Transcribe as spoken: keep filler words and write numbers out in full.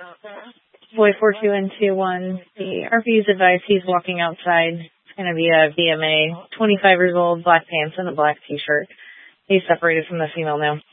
Boy four two and two one. The R P's advised he's walking outside. It's going to be a V M A, twenty-five years old, black pants and a black t-shirt. He's separated from the female now.